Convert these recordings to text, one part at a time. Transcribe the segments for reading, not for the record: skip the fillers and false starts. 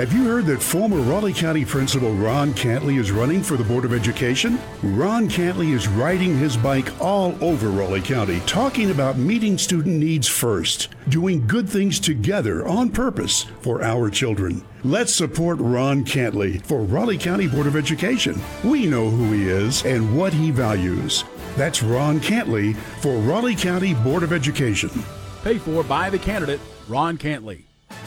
Have you heard that former Raleigh County Principal Ron Cantley is running for the Board of Education? Ron Cantley is riding his bike all over Raleigh County, talking about meeting student needs first, doing good things together on purpose for our children. Let's support Ron Cantley for Raleigh County Board of Education. We know who he is and what he values. That's Ron Cantley for Raleigh County Board of Education. Paid for by the candidate, Ron Cantley.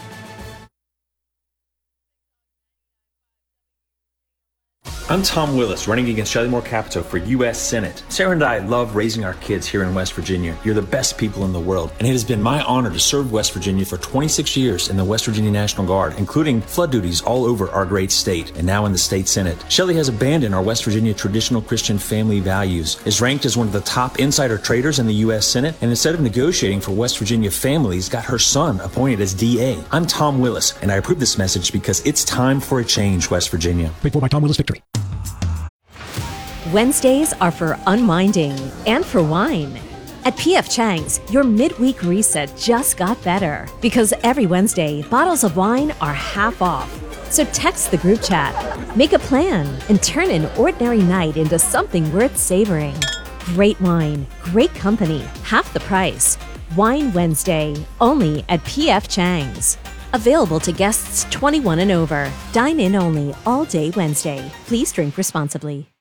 I'm Tom Willis, running against Shelley Moore Capito for U.S. Senate. Sarah and I love raising our kids here in West Virginia. You're the best people in the world, and it has been my honor to serve West Virginia for 26 years in the West Virginia National Guard, including flood duties all over our great state, and now in the state Senate. Shelley has abandoned our West Virginia traditional Christian family values, is ranked as one of the top insider traders in the U.S. Senate, and instead of negotiating for West Virginia families, got her son appointed as DA. I'm Tom Willis, and I approve this message because it's time for a change, West Virginia. Paid for by Tom Willis Victory. Wednesdays are for unwinding and for wine. At P.F. Chang's, your midweek reset just got better because every Wednesday, bottles of wine are half off. So text the group chat, make a plan, and turn an ordinary night into something worth savoring. Great wine, great company, half the price. Wine Wednesday, only at P.F. Chang's. Available to guests 21 and over. Dine in only all day Wednesday. Please drink responsibly.